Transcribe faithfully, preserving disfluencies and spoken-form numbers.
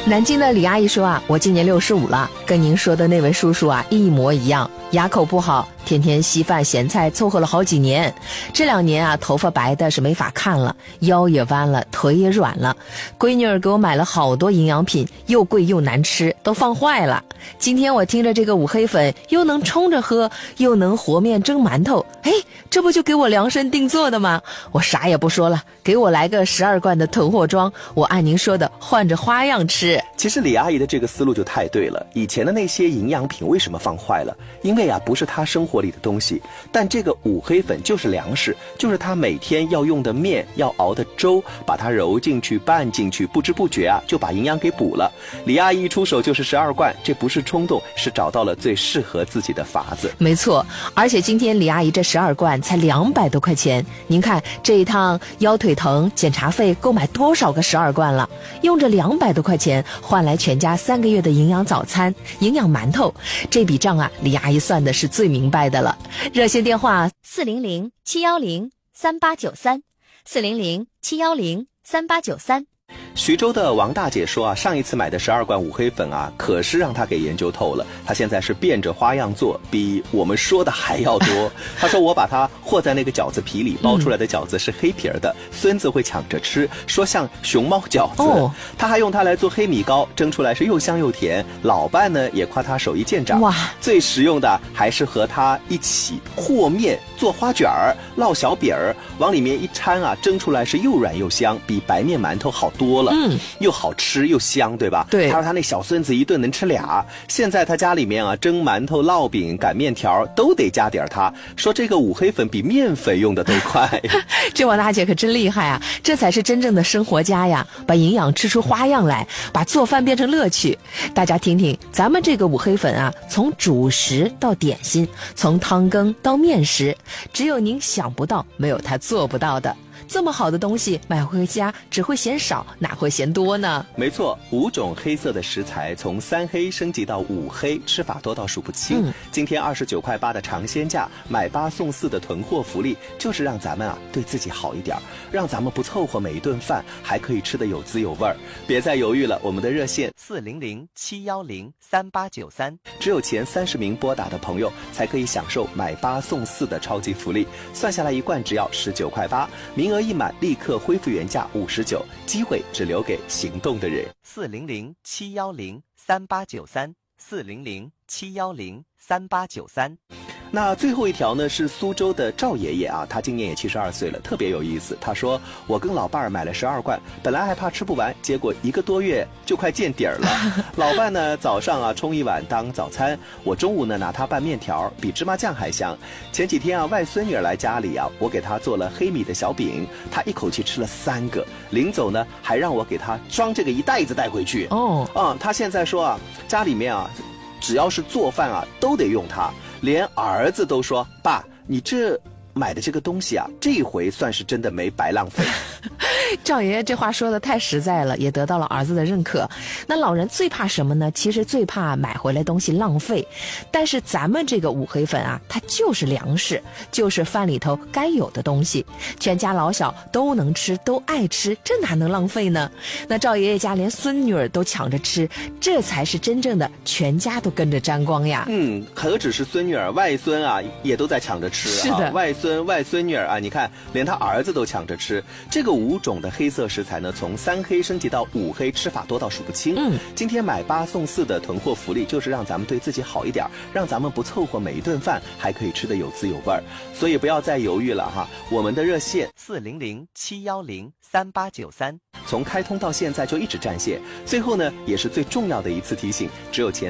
南京的李阿姨说啊，我今年六十五了，跟您说的那位叔叔啊一模一样，牙口不好，天天稀饭咸菜，凑合了好几年。这两年啊，头发白的是没法看了，腰也弯了，腿也软了。闺女儿给我买了好多营养品，又贵又难吃，都放坏了。今天我听着这个五黑粉，又能冲着喝，又能和面蒸馒头，哎，这不就给我量身定做的吗？我啥也不说了，给我来个十二罐的囤货装，我按您说的换着花样吃。 其实李阿姨的这个思路就太对了，以前的那些营养品为什么放坏了？因为啊，不是她生活里的东西，但这个五黑粉就是粮食，就是她每天要用的面，要熬的粥，把它揉进去拌进去，不知不觉啊就把营养给补了。李阿姨一出手就是十二罐，这不是冲动，是找到了最适合自己的法子。 没错，而且今天李阿姨这十二罐才两百多块钱，您看这一趟腰腿疼检查费购买多少个十二罐了？用这两百多块钱换来全家三个月的营养早餐、营养馒头，这笔账啊，李阿姨算的是最明白的了。热线电话四零零七幺零三八九三，四零零七幺零三八九三。 徐州的王大姐说啊，上一次买的十二罐五黑粉啊，可是让她给研究透了。她现在是变着花样做，比我们说的还要多。她说我把它和在那个饺子皮里，包出来的饺子是黑皮儿的，嗯、孙子会抢着吃，说像熊猫饺子。哦、她还用它来做黑米糕，蒸出来是又香又甜。老伴呢也夸她手艺见长。哇，最实用的还是和她一起和面做花卷儿、烙小饼儿，往里面一掺啊，蒸出来是又软又香，比白面馒头好多了。嗯，又好吃又香，对吧？对。他说他那小孙子一顿能吃俩。现在他家里面啊，蒸馒头、烙饼、擀面条都得加点他。说这个五黑粉比面粉用的都快。 这王大姐可真厉害啊！这才是真正的生活家呀，把营养吃出花样来，把做饭变成乐趣。大家听听，咱们这个五黑粉啊，从主食到点心，从汤羹到面食，只有您想不到，没有他做不到的。这么好的东西买回家只会嫌少，哪会嫌多呢？没错， 五种黑色的食材从三黑升级到五黑，吃法多到数不清。嗯、今天二十九块八的尝鲜价，买八送四的囤货福利，就是让咱们啊对自己好一点，让咱们不凑合每一顿饭，还可以吃得有滋有味儿。别再犹豫了，我们的热线四零零七幺零三八九三，只有前三十名拨打的朋友才可以享受买八送四的超级福利，算下来一罐只要十九块八，名额一满立刻恢复原价五十九，机会只留给行动的人。四零零七幺零三八九三，四零零七幺零三八九三。那最后一条呢是苏州的赵爷爷啊，他今年也七十二岁了，特别有意思。他说我跟老伴儿买了十二罐，本来还怕吃不完，结果一个多月就快见底儿了。老伴呢早上啊冲一碗当早餐，我中午呢拿它拌面条，比芝麻酱还香。前几天啊外孙女儿来家里啊，我给她做了黑米的小饼，她一口气吃了三个，临走呢还让我给她装这个一袋子带回去。哦，啊，她现在说啊家里面啊只要是做饭啊都得用它。连儿子都说爸，你这买的这个东西啊，这回算是真的没白浪费。 赵爷爷这话说的太实在了，也得到了儿子的认可。那老人最怕什么呢？其实最怕买回来东西浪费。但是咱们这个五黑粉啊，它就是粮食，就是饭里头该有的东西，全家老小都能吃，都爱吃，这哪能浪费呢？那赵爷爷家连孙女儿都抢着吃，这才是真正的全家都跟着沾光呀。 嗯，何止是孙女儿，外孙啊也都在抢着吃。是的，啊、外孙外孙女儿啊，你看连他儿子都抢着吃。这个五种的黑色食材呢，从三黑升级到五黑，吃法多到数不清。嗯，今天买八送四的囤货福利，就是让咱们对自己好一点，让咱们不凑合每一顿饭，还可以吃得有滋有味儿。所以不要再犹豫了哈，我们的热线四零零七幺零三八九三，从开通到现在就一直占线。最后呢，也是最重要的一次提醒，只有前